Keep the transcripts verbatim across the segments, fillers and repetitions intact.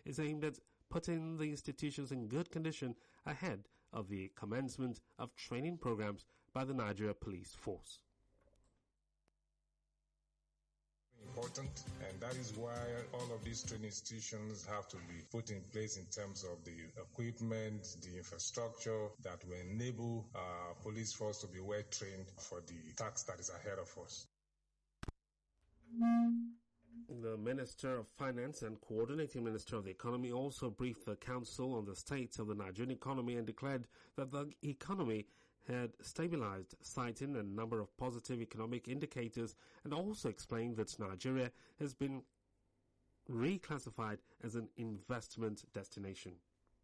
is aimed at putting the institutions in good condition ahead of the commencement of training programs by the Nigeria Police Force. Important, and that is why all of these training institutions have to be put in place in terms of the equipment, the infrastructure that will enable our police force to be well trained for the task that is ahead of us. The Minister of Finance and Coordinating Minister of the Economy also briefed the Council on the state of the Nigerian economy and declared that the economy had stabilized, citing a number of positive economic indicators, and also explained that Nigeria has been reclassified as an investment destination.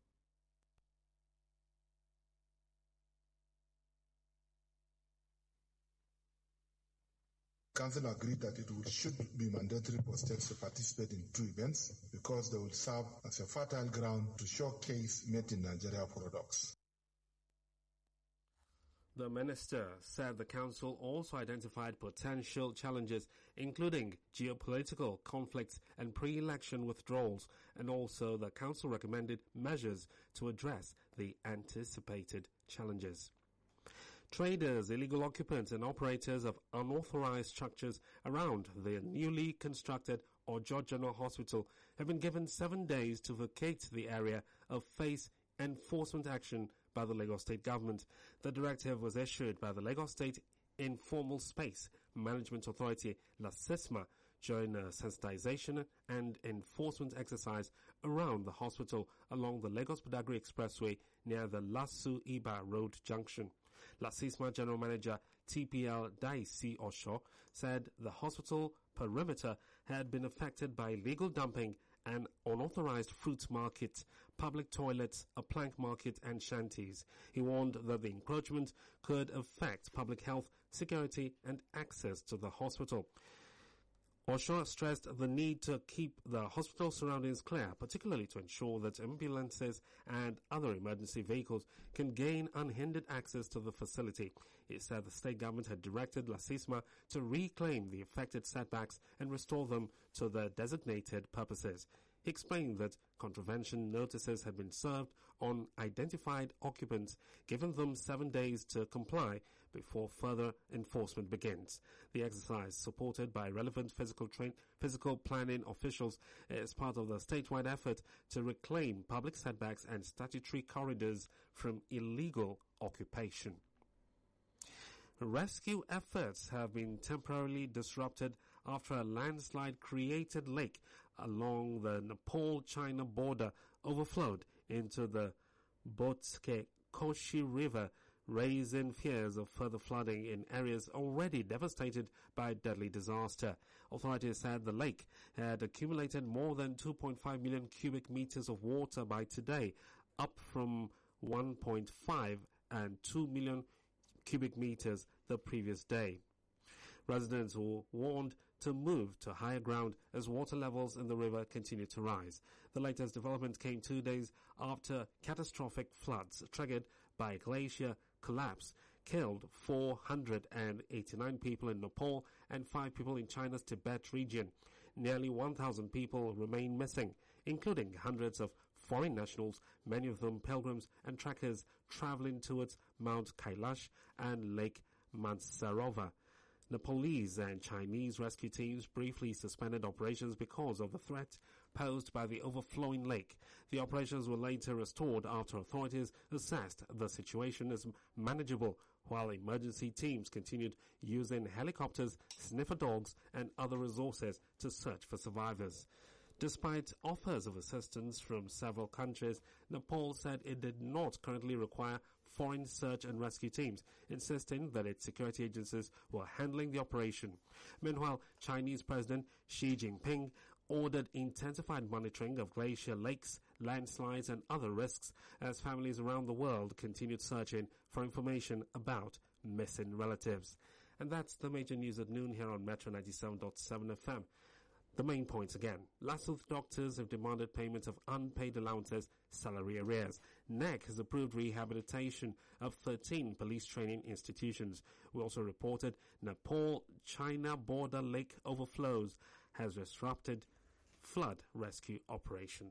Council agreed that it would, should be mandatory for states to participate in two events because they will serve as a fertile ground to showcase made in Nigeria products. The minister said the council also identified potential challenges, including geopolitical conflicts and pre-election withdrawals, and also the council recommended measures to address the anticipated challenges. Traders, illegal occupants and operators of unauthorized structures around the newly constructed Ojo General Hospital have been given seven days to vacate the area of face enforcement action by the Lagos State government. The directive was issued by the Lagos State Informal Space Management Authority, LASISMA, during a sensitization and enforcement exercise around the hospital along the Lagos-Badagry Expressway near the Lasu-Iba Road junction. LASISMA General Manager T P L Daisy Osho said the hospital perimeter had been affected by illegal dumping and unauthorized fruit market, public toilets, a plank market and shanties. He warned that the encroachment could affect public health, security and access to the hospital. Osho stressed the need to keep the hospital surroundings clear, particularly to ensure that ambulances and other emergency vehicles can gain unhindered access to the facility. He said the state government had directed LASISMA to reclaim the affected setbacks and restore them to their designated purposes. He explained that contravention notices had been served on identified occupants, giving them seven days to comply before further enforcement begins. The exercise, supported by relevant physical train, physical planning officials, is part of the statewide effort to reclaim public setbacks and statutory corridors from illegal occupation. Rescue efforts have been temporarily disrupted after a landslide-created lake along the Nepal-China border overflowed into the Botke-Koshi River, raising fears of further flooding in areas already devastated by deadly disaster. Authorities said the lake had accumulated more than two point five million cubic meters of water by today, up from one point five and two million cubic meters the previous day. Residents were warned to move to higher ground as water levels in the river continue to rise. The latest development came two days after catastrophic floods triggered by a glacier collapse killed four hundred eighty-nine people in Nepal and five people in China's Tibet region. Nearly one thousand people remain missing, including hundreds of foreign nationals, many of them pilgrims and trekkers traveling towards Mount Kailash and Lake Mansarovar. Nepalese and Chinese rescue teams briefly suspended operations because of the threat posed by the overflowing lake. The operations were later restored after authorities assessed the situation as manageable, while emergency teams continued using helicopters, sniffer dogs, and other resources to search for survivors. Despite offers of assistance from several countries, Nepal said it did not currently require foreign search and rescue teams, insisting that its security agencies were handling the operation. Meanwhile, Chinese President Xi Jinping ordered intensified monitoring of glacier lakes, landslides and other risks as families around the world continued searching for information about missing relatives. And that's the major news at noon here on Metro ninety-seven point seven F M. The main points again. Lasut doctors have demanded payment of unpaid allowances, salary arrears. N E C has approved rehabilitation of thirteen police training institutions. We also reported Nepal-China border lake overflows has disrupted flood rescue operations.